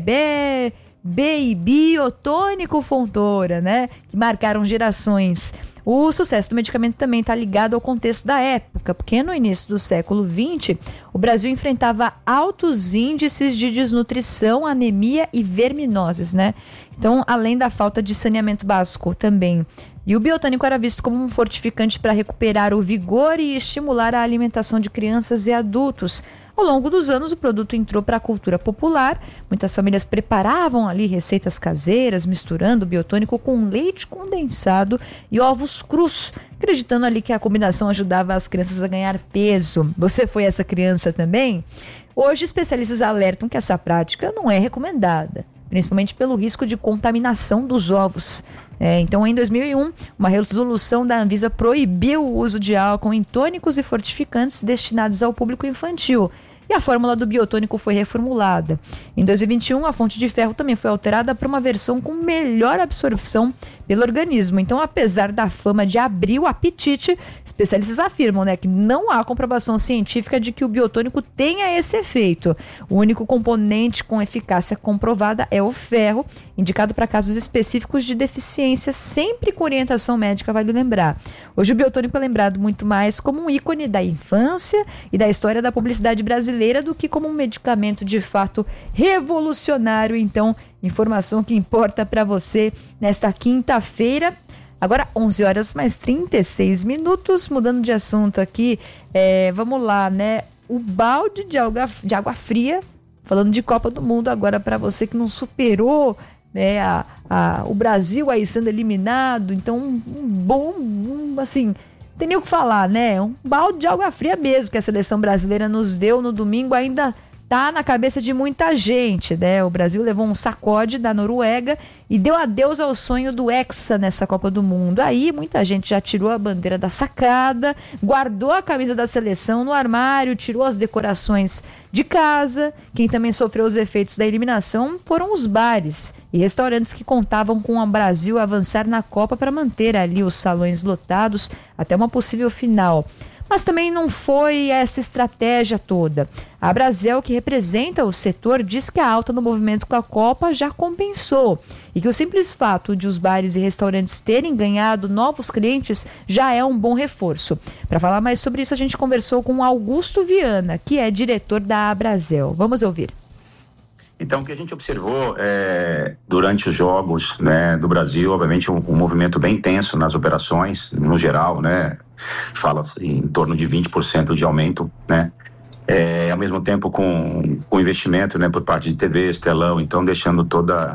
Bebê, B e biotônico Fontoura, né? Que marcaram gerações. O sucesso do medicamento também está ligado ao contexto da época, porque no início do século vinte, o Brasil enfrentava altos índices de desnutrição, anemia e verminoses, né? Então, além da falta de saneamento básico também. E o biotônico era visto como um fortificante para recuperar o vigor e estimular a alimentação de crianças e adultos. Ao longo dos anos, o produto entrou para a cultura popular. Muitas famílias preparavam ali receitas caseiras, misturando o biotônico com leite condensado e ovos crus, acreditando ali que a combinação ajudava as crianças a ganhar peso. Você foi essa criança também? Hoje, especialistas alertam que essa prática não é recomendada, principalmente pelo risco de contaminação dos ovos. É, então, em dois mil e um, uma resolução da Anvisa proibiu o uso de álcool em tônicos e fortificantes destinados ao público infantil. E a fórmula do biotônico foi reformulada. Em dois mil e vinte e um, a fonte de ferro também foi alterada para uma versão com melhor absorção pelo organismo. Então, apesar da fama de abrir o apetite, especialistas afirmam, né, que não há comprovação científica de que o biotônico tenha esse efeito. O único componente com eficácia comprovada é o ferro, indicado para casos específicos de deficiência, sempre com orientação médica, vale lembrar. Hoje o biotônico é lembrado muito mais como um ícone da infância e da história da publicidade brasileira do que como um medicamento de fato revolucionário. Então, informação que importa para você nesta quinta-feira. Agora, onze horas mais trinta e seis minutos, mudando de assunto aqui, é, vamos lá, né? O balde de água, de água fria, falando de Copa do Mundo agora para você que não superou, né, a, a, o Brasil aí sendo eliminado, então um, um bom, um, assim, tem nem o que falar, né? Um balde de água fria mesmo que a seleção brasileira nos deu no domingo, ainda tá na cabeça de muita gente, né? O Brasil levou um sacode da Noruega e deu adeus ao sonho do Hexa nessa Copa do Mundo. Aí muita gente já tirou a bandeira da sacada, guardou a camisa da seleção no armário, tirou as decorações de casa. Quem também sofreu os efeitos da eliminação foram os bares e restaurantes que contavam com o Brasil avançar na Copa para manter ali os salões lotados até uma possível final. Mas também não foi essa estratégia toda. A Brasel, que representa o setor, diz que a alta no movimento com a Copa já compensou e que o simples fato de os bares e restaurantes terem ganhado novos clientes já é um bom reforço. Para falar mais sobre isso, a gente conversou com Augusto Viana, que é diretor da Brasel. Vamos ouvir.
Então, o que a gente observou é, durante os jogos, né, do Brasil, obviamente um, um movimento bem intenso nas operações, no geral, né, fala-se em torno de vinte por cento de aumento, né, é, ao mesmo tempo com o investimento, né, por parte de T V, telão, então deixando toda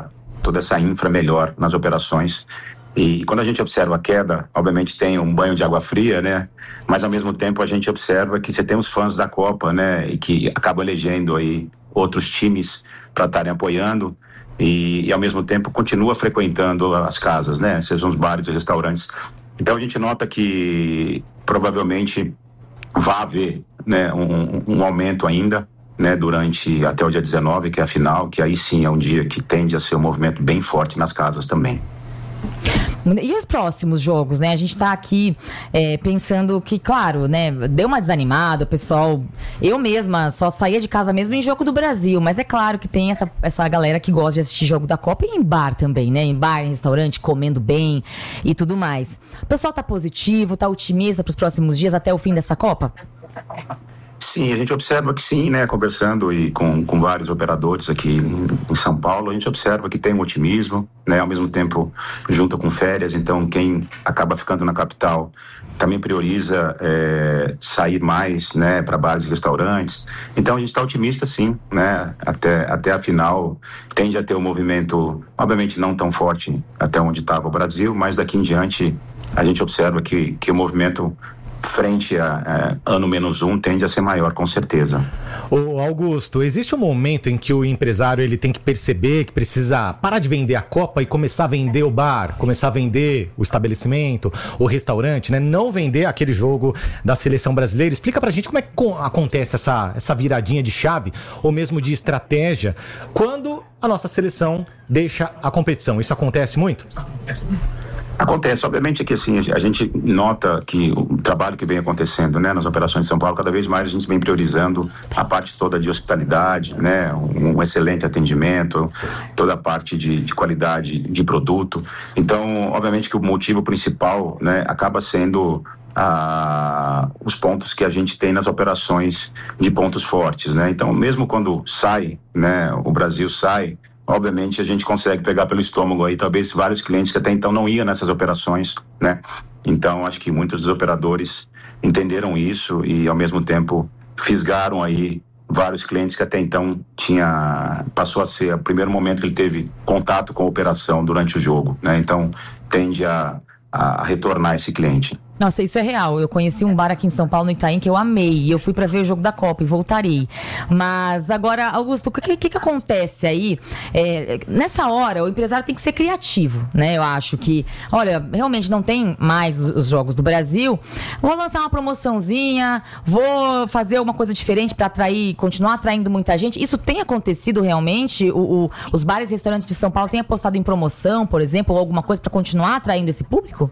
toda essa infra melhor nas operações. E quando a gente observa a queda, obviamente tem um banho de água fria, né? Mas ao mesmo tempo a gente observa que você tem os fãs da Copa, né? E que acabam elegendo aí outros times para estarem apoiando e, e ao mesmo tempo continua frequentando as casas, né? Sejam os bares e restaurantes. Então a gente nota que provavelmente vai haver, né, um, um aumento ainda, né, durante até o dia dezenove, que é a final, que aí sim é um dia que tende a ser um movimento bem forte nas casas também.
E os próximos jogos, né? A gente tá aqui é, pensando que, claro, né? Deu uma desanimada, o pessoal... Eu mesma só saía de casa mesmo em jogo do Brasil, mas é claro que tem essa, essa galera que gosta de assistir jogo da Copa e em bar também, né? Em bar, em restaurante, comendo bem e tudo mais. O pessoal tá positivo, tá otimista pros próximos dias até o fim dessa Copa?
Sim, a gente observa que sim, né? Conversando e com, com vários operadores aqui em, em São Paulo, a gente observa que tem um otimismo, né? Ao mesmo tempo, junto com férias, então quem acaba ficando na capital também prioriza é, sair mais, né? Para bares e restaurantes. Então a gente está otimista, sim, né? Até, até a final tende a ter um movimento, obviamente não tão forte até onde estava o Brasil, mas daqui em diante a gente observa que, que o movimento frente a, a ano menos um tende a ser maior, com certeza.
Ô Augusto, existe um momento em que o empresário ele tem que perceber que precisa parar de vender a Copa e começar a vender o bar, começar a vender o estabelecimento, o restaurante, né? Não vender aquele jogo da seleção brasileira. Explica pra gente como é que acontece essa, essa viradinha de chave, ou mesmo de estratégia, quando a nossa seleção deixa a competição. Isso acontece muito?
Acontece, obviamente que assim, a gente nota que o trabalho que vem acontecendo, né, nas operações de São Paulo, cada vez mais a gente vem priorizando a parte toda de hospitalidade, né, um, um excelente atendimento, toda a parte de, de qualidade de produto. Então, obviamente que o motivo principal, né, acaba sendo a, os pontos que a gente tem nas operações de pontos fortes, né. Então, mesmo quando sai, né, o Brasil sai, obviamente a gente consegue pegar pelo estômago aí talvez vários clientes que até então não iam nessas operações, né? Então acho que muitos dos operadores entenderam isso e ao mesmo tempo fisgaram aí vários clientes que até então tinha, passou a ser o primeiro momento que ele teve contato com a operação durante o jogo, né? Então tende a, a retornar esse cliente.
Nossa, isso é real. Eu conheci um bar aqui em São Paulo, no Itaim, que eu amei. E eu fui pra ver o jogo da Copa e voltarei. Mas agora, Augusto, o que, que, que acontece aí? É, nessa hora, o empresário tem que ser criativo, né? Eu acho que, olha, realmente não tem mais os, os jogos do Brasil. Vou lançar uma promoçãozinha, vou fazer uma coisa diferente pra atrair, continuar atraindo muita gente. Isso tem acontecido realmente? O, o, os bares e restaurantes de São Paulo têm apostado em promoção, por exemplo, ou alguma coisa pra continuar atraindo esse público?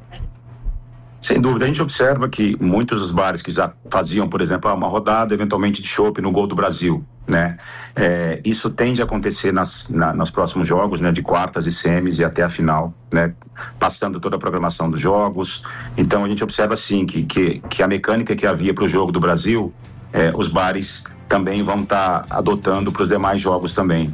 Sem dúvida, a gente observa que muitos dos bares que já faziam, por exemplo, uma rodada eventualmente de chopp no Gol do Brasil, né? É, isso tende a acontecer nas, na, nos próximos jogos, né? De quartas e semis e até a final, né? Passando toda a programação dos jogos. Então a gente observa sim que, que, que a mecânica que havia para o jogo do Brasil, é, os bares também vão estar tá adotando para os demais jogos também.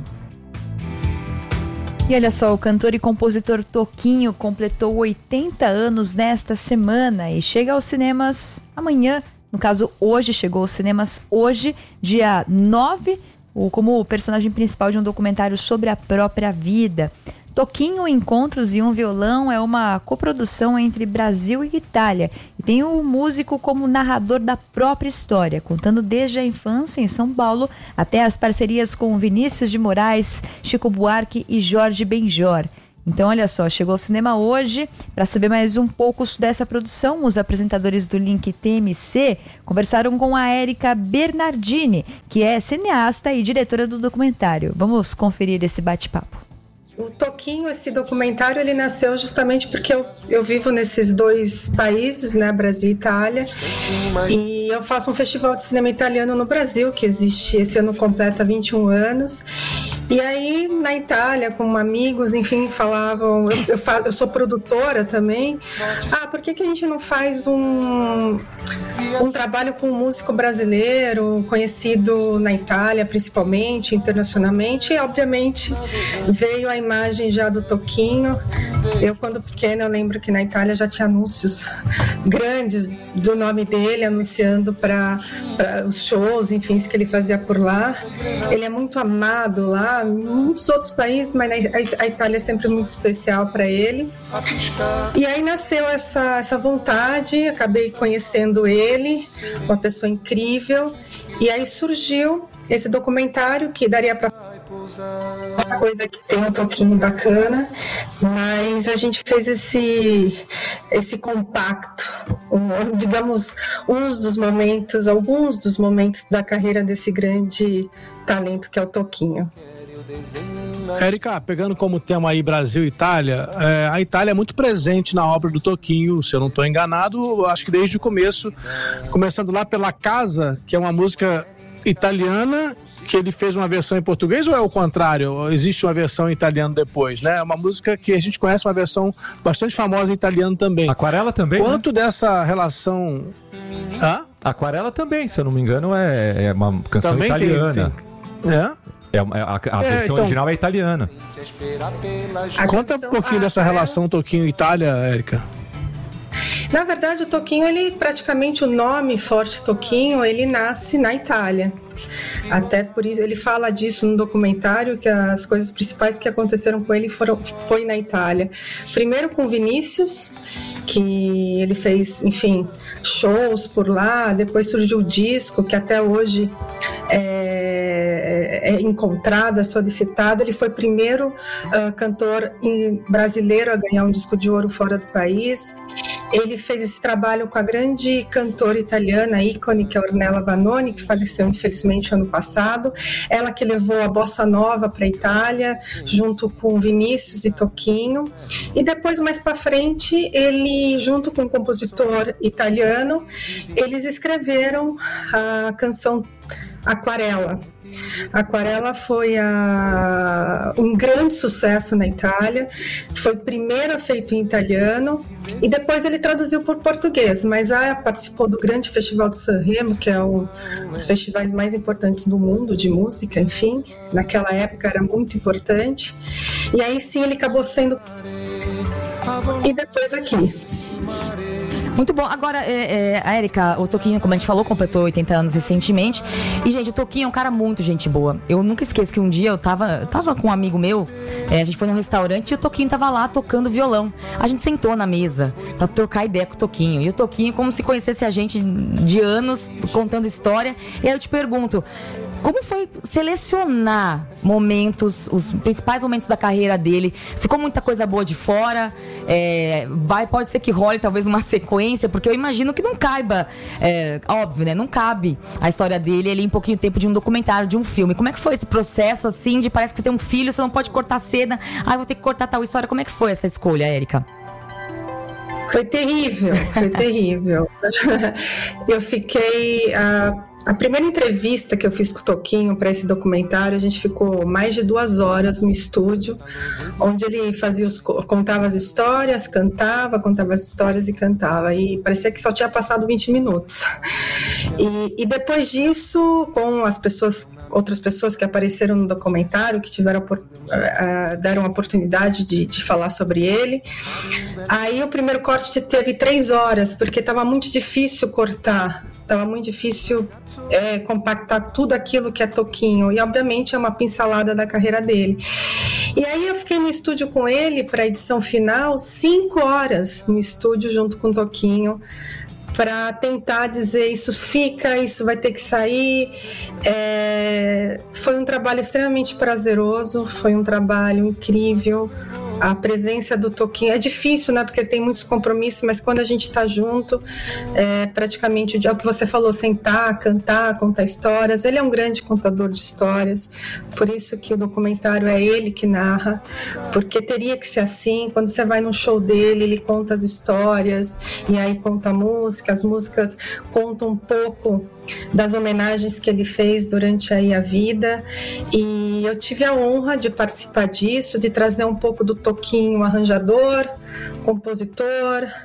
E olha só, o cantor e compositor Toquinho completou oitenta anos nesta semana e chega aos cinemas amanhã. No caso, hoje, chegou aos cinemas hoje, dia nove, como o personagem principal de um documentário sobre a própria vida. Toquinho, Encontros e um Violão é uma coprodução entre Brasil e Itália e tem o músico como narrador da própria história, contando desde a infância em São Paulo até as parcerias com Vinícius de Moraes, Chico Buarque e Jorge Benjor. Então, olha só, chegou ao cinema hoje. Para saber mais um pouco dessa produção, os apresentadores do Link T M C conversaram com a Érica Bernardini, que é cineasta e diretora do documentário. Vamos conferir esse bate-papo.
O Toquinho, esse documentário, ele nasceu justamente porque eu, eu vivo nesses dois países, né, Brasil e Itália, e eu faço um festival de cinema italiano no Brasil, que existe, esse ano completa vinte e um anos, e aí na Itália, com amigos, enfim, falavam, eu, eu, faço, eu sou produtora também, ah, por que que a gente não faz um, um trabalho com um músico brasileiro, conhecido na Itália, principalmente, internacionalmente, e obviamente veio a imagem já do Toquinho, Eu, quando pequena, eu lembro que na Itália já tinha anúncios grandes do nome dele, anunciando para os shows, enfim, que ele fazia por lá. Ele é muito amado lá, em muitos outros países, mas a Itália é sempre muito especial para ele. E aí nasceu essa, essa vontade, acabei conhecendo ele, uma pessoa incrível, e aí surgiu esse documentário que daria para uma coisa que tem um toquinho bacana, mas a gente fez esse esse compacto, um, digamos, uns dos momentos, alguns dos momentos da carreira desse grande talento que é o Toquinho.
Érica, pegando como tema aí Brasil e Itália, é, a Itália é muito presente na obra do Toquinho, se eu não estou enganado, acho que desde o começo, começando lá pela Casa, que é uma música italiana, que ele fez uma versão em português, ou é o contrário? Existe uma versão em italiano depois, né? É uma música que a gente conhece, uma versão bastante famosa em italiano também.
Aquarela também,
Quanto
né?
dessa relação... Hã?
Aquarela também, se eu não me engano, é, é uma canção
também
italiana.
Tem, tem... É?
É, a a
é,
versão
então,
original é italiana.
Conta um pouquinho dessa relação Toquinho-Itália, Érica.
Na verdade, o Toquinho, ele praticamente, o nome forte Toquinho, ele nasce na Itália. Até por isso, ele fala disso no documentário, que as coisas principais que aconteceram com ele foram, foi na Itália. Primeiro com Vinícius, que ele fez, enfim, shows por lá, depois surgiu o disco, que até hoje é, é encontrado, é solicitado. Ele foi o primeiro uh, cantor em, brasileiro a ganhar um disco de ouro fora do país. Ele fez esse trabalho com a grande cantora italiana, ícone, que é a Ornella Vanoni, que faleceu infelizmente ano passado. Ela que levou a bossa nova para a Itália, junto com Vinícius e Toquinho. E depois, mais para frente, ele, junto com um compositor italiano, eles escreveram a canção Aquarela. Aquarela foi a, um grande sucesso na Itália, foi primeiro feito em italiano e depois ele traduziu por português, mas ah, participou do grande Festival de Sanremo, que é um dos festivais mais importantes do mundo de música, enfim, naquela época era muito importante, e aí sim ele acabou sendo... E depois aqui.
Muito bom. Agora, é, é, a Érica, o Toquinho, como a gente falou, completou oitenta anos recentemente. E, gente, o Toquinho é um cara muito gente boa. Eu nunca esqueço que um dia eu tava, eu tava com um amigo meu, é, a gente foi num restaurante e o Toquinho tava lá tocando violão. A gente sentou na mesa pra trocar ideia com o Toquinho. E o Toquinho, como se conhecesse a gente de anos, contando história. E aí eu te pergunto, como foi selecionar momentos, os principais momentos da carreira dele? Ficou muita coisa boa de fora? É, vai, pode ser que role talvez uma sequência, porque eu imagino que não caiba, é, óbvio, né? Não cabe a história dele ali em pouquinho tempo de um documentário, de um filme. Como é que foi esse processo, assim, de parece que tem um filho, você não pode cortar a cena, ah, vou ter que cortar tal história. Como é que foi essa escolha, Érica?
Foi terrível, foi terrível. Eu fiquei... Uh... A primeira entrevista que eu fiz com o Toquinho para esse documentário, a gente ficou mais de duas horas no estúdio, onde ele fazia os, contava as histórias, cantava, contava as histórias e cantava. E parecia que só tinha passado vinte minutos. E, e depois disso, com as pessoas, outras pessoas que apareceram no documentário, que tiveram uh, deram a oportunidade de, de falar sobre ele, aí o primeiro corte teve três horas, porque estava muito difícil cortar. Estava muito difícil é, compactar tudo aquilo que é Toquinho. E, obviamente, é uma pincelada da carreira dele. E aí eu fiquei no estúdio com ele para a edição final, cinco horas no estúdio junto com o Toquinho, para tentar dizer isso fica, isso vai ter que sair. É, foi um trabalho extremamente prazeroso, foi um trabalho incrível. A presença do Toquinho é difícil, né? Porque ele tem muitos compromissos, mas quando a gente está junto, é praticamente o que você falou, sentar, cantar, contar histórias. Ele é um grande contador de histórias, por isso que o documentário é ele que narra, porque teria que ser assim. Quando você vai num show dele, ele conta as histórias, e aí conta a música, as músicas contam um pouco das homenagens que ele fez durante aí a vida, e eu tive a honra de participar disso, de trazer um pouco do Toquinho arranjador, compositor,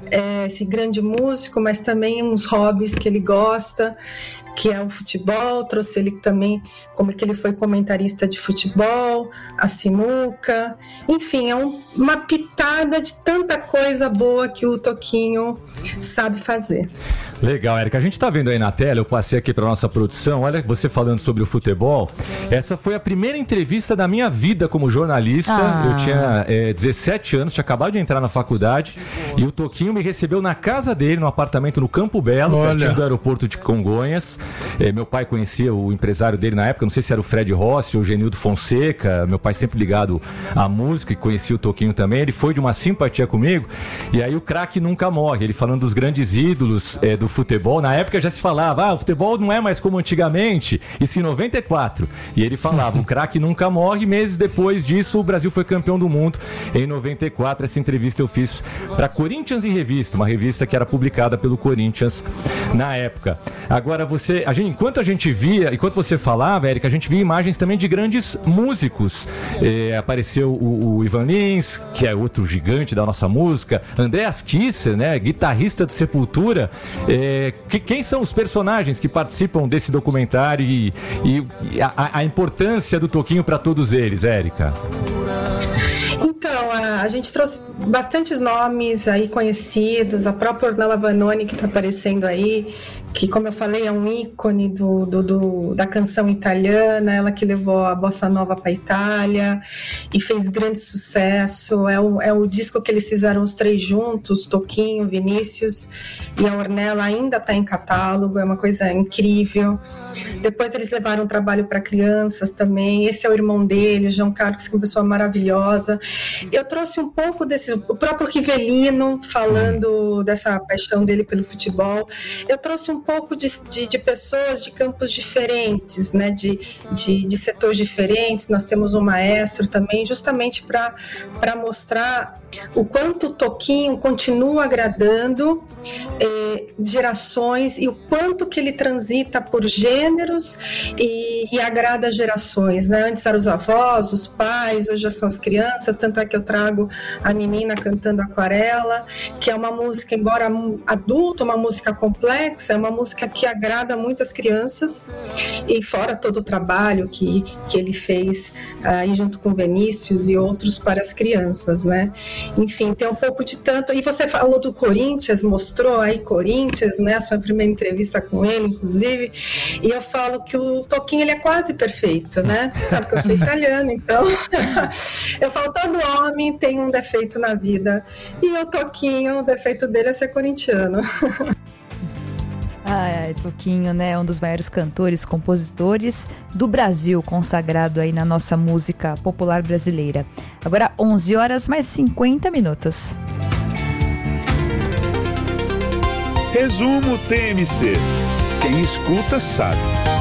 é, esse grande músico, mas também uns hobbies que ele gosta, que é o futebol. Trouxe ele também, como que ele foi comentarista de futebol, a sinuca, enfim, é um, uma pitada de tanta coisa boa que o Toquinho sabe fazer.
Legal, Érica. A gente tá vendo aí na tela, eu passei aqui pra nossa produção, olha você falando sobre o futebol. Essa foi a primeira entrevista da minha vida como jornalista.
Ah.
Eu tinha é, dezessete anos, tinha acabado de entrar na faculdade e o Toquinho me recebeu na casa dele, no apartamento no Campo Belo,
Olha.
pertinho do aeroporto de Congonhas. É, meu pai conhecia o empresário dele na época, não sei se era o Fred Rossi ou o Genildo Fonseca. Meu pai sempre ligado à música e conhecia o Toquinho também. Ele foi de uma simpatia comigo. E aí o craque nunca morre. Ele falando dos grandes ídolos é, do futebol. Na época já se falava, ah, o futebol não é mais como antigamente. Isso em noventa e quatro. E ele falava, o craque nunca morre. Meses depois disso, o Brasil foi campeão do mundo em noventa e quatro. Essa entrevista eu fiz para Corinthians em Revista, uma revista que era publicada pelo Corinthians na época. Agora você, a gente, enquanto a gente via, enquanto você falava, Érica, a gente via imagens também de grandes músicos. É, apareceu o, o Ivan Lins, que é outro gigante da nossa música, Andreas Kisser, né, guitarrista de Sepultura. É, que, quem são os personagens que participam desse documentário e, e, e a, a importância do Toquinho para todos eles, Érica?
Então, a, a gente trouxe bastantes nomes aí conhecidos, a própria Ornella Vanoni que está aparecendo aí, que, como eu falei, é um ícone do, do, do, da canção italiana, ela que levou a bossa nova para a Itália e fez grande sucesso. É o, é o disco que eles fizeram os três juntos, Toquinho, Vinícius e a Ornella, ainda está em catálogo, é uma coisa incrível. Depois eles levaram um trabalho para crianças também. Esse é o irmão dele, o João Carlos, que é uma pessoa maravilhosa. Eu trouxe um pouco desse, o próprio Rivelino falando dessa paixão dele pelo futebol. Eu trouxe um pouco de, de, de pessoas de campos diferentes, né, de, de, de setores diferentes. Nós temos um maestro também, justamente para para mostrar o quanto o Toquinho continua agradando eh, gerações e o quanto que ele transita por gêneros e, e agrada gerações, né? Antes eram os avós, os pais, hoje já são as crianças, tanto é que eu trago a menina cantando Aquarela, que é uma música, embora adulta, uma música complexa, é uma música que agrada muitas crianças, e fora todo o trabalho que, que ele fez aí junto com Vinícius e outros para as crianças, né? Enfim, tem um pouco de tanto. E você falou do Corinthians, mostrou aí Corinthians, né? A sua primeira entrevista com ele, inclusive. E eu falo que o Toquinho, ele é quase perfeito, né? Sabe que eu sou italiana, então eu falo, todo homem tem um defeito na vida. E o Toquinho, o defeito dele é ser corintiano.
Ai, ai, Toquinho, né? Um dos maiores cantores, compositores do Brasil, consagrado aí na nossa música popular brasileira. Agora, onze horas mais cinquenta minutos.
Resumo T M C. Quem escuta sabe.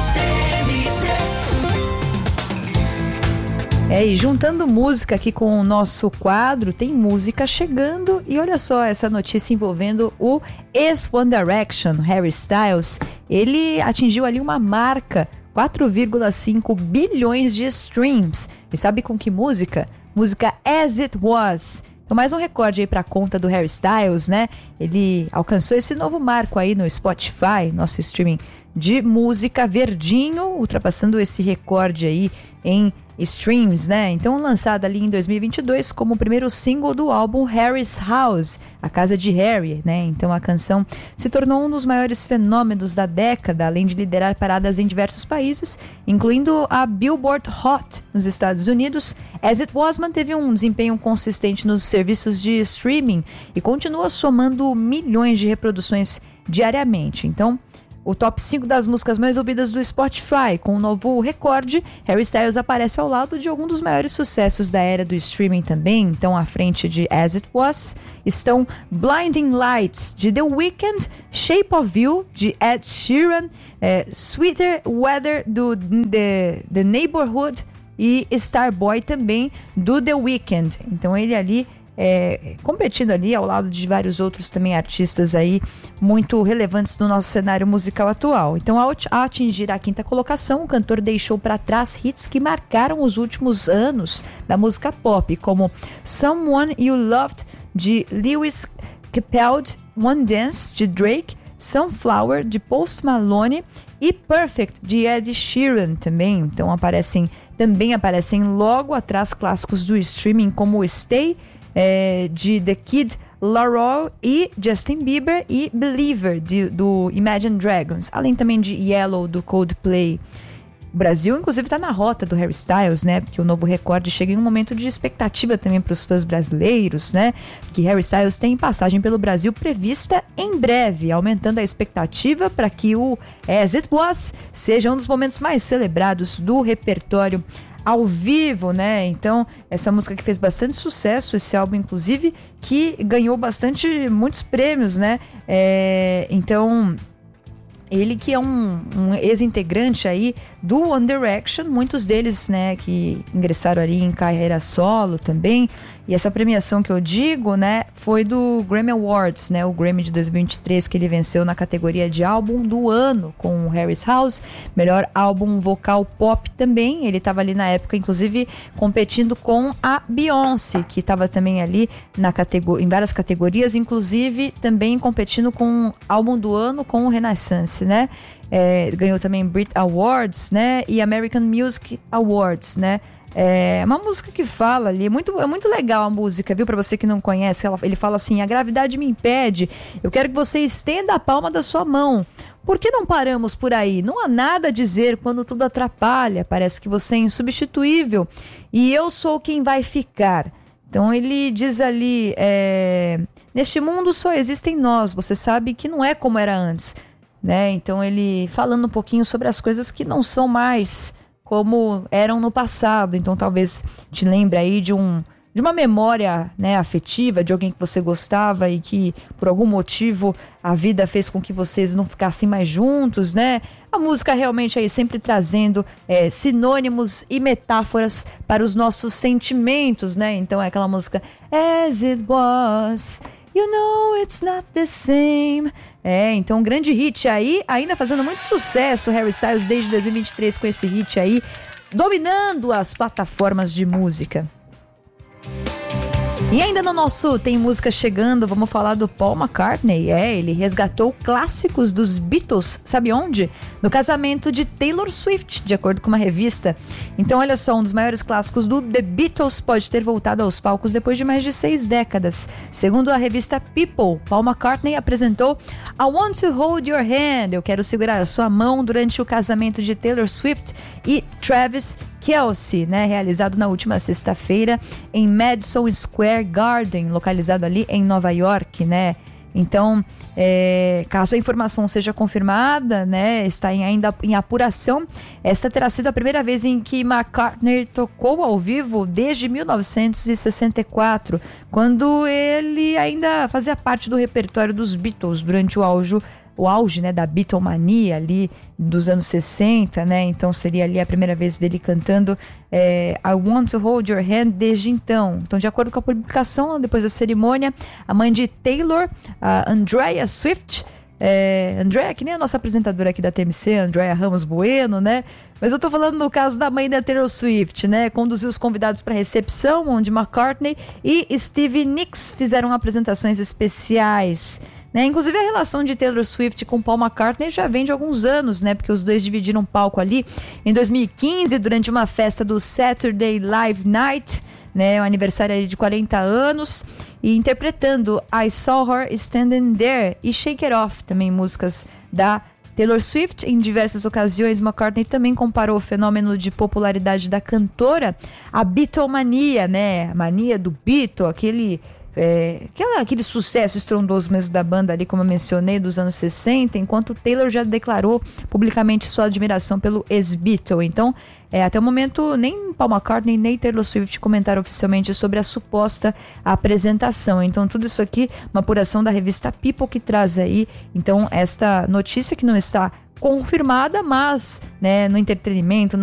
É, e juntando música aqui com o nosso quadro, tem música chegando. E olha só essa notícia envolvendo o ex-One Direction, Harry Styles. Ele atingiu ali uma marca, quatro vírgula cinco bilhões de streams. E sabe com que música? Música As It Was. Então mais um recorde aí pra conta do Harry Styles, né? Ele alcançou esse novo marco aí no Spotify, nosso streaming de música verdinho, ultrapassando esse recorde aí em streams, né? Então lançada ali em dois mil e vinte e dois como o primeiro single do álbum Harry's House, a casa de Harry, né? Então a canção se tornou um dos maiores fenômenos da década, além de liderar paradas em diversos países, incluindo a Billboard Hot nos Estados Unidos. As It Was manteve um desempenho consistente nos serviços de streaming e continua somando milhões de reproduções diariamente. Então, o top cinco das músicas mais ouvidas do Spotify, com um novo recorde, Harry Styles aparece ao lado de algum dos maiores sucessos da era do streaming também. Então, à frente de As It Was, estão Blinding Lights, de The Weeknd, Shape of You, de Ed Sheeran, é, Sweeter Weather, do The, The Neighborhood, e Starboy também, do The Weeknd. Então, ele ali É, competindo ali ao lado de vários outros também artistas aí muito relevantes no nosso cenário musical atual. Então, ao atingir a quinta colocação, o cantor deixou para trás hits que marcaram os últimos anos da música pop, como Someone You Loved, de Lewis Compelled, One Dance, de Drake, Sunflower, de Post Malone e Perfect, de Ed Sheeran também. Então aparecem, também aparecem logo atrás clássicos do streaming como Stay, é, de The Kid Laroi e Justin Bieber e Believer, de, do Imagine Dragons, além também de Yellow, do Coldplay. O Brasil, inclusive, está na rota do Harry Styles, né? Porque o novo recorde chega em um momento de expectativa também para os fãs brasileiros, né? Que Harry Styles tem passagem pelo Brasil prevista em breve, aumentando a expectativa para que o As It Was seja um dos momentos mais celebrados do repertório ao vivo, né? Então, essa música que fez bastante sucesso, esse álbum, inclusive, que ganhou bastante, muitos prêmios, né? É, então... Ele que é um, um ex-integrante aí do One Direction, muitos deles, né, que ingressaram ali em carreira solo também. E essa premiação que eu digo, né, foi do Grammy Awards, né, o Grammy de dois mil e vinte e três, que ele venceu na categoria de álbum do ano com o Harry's House, melhor álbum vocal pop também. Ele estava ali na época, inclusive, competindo com a Beyoncé, que estava também ali na categor- em várias categorias, inclusive também competindo com álbum do ano com o Renaissance, né? É, ganhou também Brit Awards, né? E American Music Awards, né? É uma música que fala ali, é muito, é muito legal a música, viu? Pra você que não conhece, ela, ele fala assim: a gravidade me impede, eu quero que você estenda a palma da sua mão. Por que não paramos por aí? Não há nada a dizer quando tudo atrapalha, parece que você é insubstituível e eu sou quem vai ficar. Então ele diz ali, é, neste mundo só existem nós, você sabe que não é como era antes, né? Então ele falando um pouquinho sobre as coisas que não são mais como eram no passado. Então talvez te lembre aí de, um, de uma memória, né, afetiva, de alguém que você gostava e que por algum motivo a vida fez com que vocês não ficassem mais juntos, né? A música realmente aí sempre trazendo é, sinônimos e metáforas para os nossos sentimentos, né? Então é aquela música As It Was, You know it's not the same. É, então um grande hit aí, ainda fazendo muito sucesso, Harry Styles desde dois mil e vinte e três com esse hit aí, dominando as plataformas de música. E ainda no nosso Tem Música Chegando, vamos falar do Paul McCartney. É, ele resgatou clássicos dos Beatles, sabe onde? No casamento de Taylor Swift, de acordo com uma revista. Então olha só, um dos maiores clássicos do The Beatles pode ter voltado aos palcos depois de mais de seis décadas. Segundo a revista People, Paul McCartney apresentou I Want to Hold Your Hand, eu quero segurar a sua mão, durante o casamento de Taylor Swift e Travis Kelce, né, realizado na última sexta-feira em Madison Square Garden, localizado ali em Nova York, né? Então, é, caso a informação seja confirmada, né, está em, ainda em apuração, esta terá sido a primeira vez em que McCartney tocou ao vivo desde mil novecentos e sessenta e quatro, quando ele ainda fazia parte do repertório dos Beatles durante o auge o auge, né, da Beatlemania ali dos anos sessenta, né? Então seria ali a primeira vez dele cantando é, I Want to Hold Your Hand desde então. Então, de acordo com a publicação, depois da cerimônia, a mãe de Taylor, a Andrea Swift, é, Andrea, que nem a nossa apresentadora aqui da T M C, Andrea Ramos Bueno, né? Mas eu tô falando no caso da mãe da Taylor Swift, né? Conduziu os convidados para a recepção, onde McCartney e Stevie Nicks fizeram apresentações especiais. Né? Inclusive a relação de Taylor Swift com Paul McCartney já vem de alguns anos, né? Porque os dois dividiram palco ali em dois mil e quinze, durante uma festa do Saturday Live Night, né? O aniversário ali de quarenta anos, e interpretando I Saw Her Standing There e Shake It Off, também músicas da Taylor Swift. Em diversas ocasiões, McCartney também comparou o fenômeno de popularidade da cantora à Beatlemania, né? A mania do Beatle, aquele... É, aquela, aquele sucesso estrondoso mesmo da banda ali, como eu mencionei, dos anos sessenta, enquanto Taylor já declarou publicamente sua admiração pelo ex-Beatle. Então, é, até o momento, nem Paul McCartney nem Taylor Swift comentaram oficialmente sobre a suposta apresentação. Então, tudo isso aqui, uma apuração da revista People que traz aí, então, esta notícia que não está confirmada, mas, né, no entretenimento,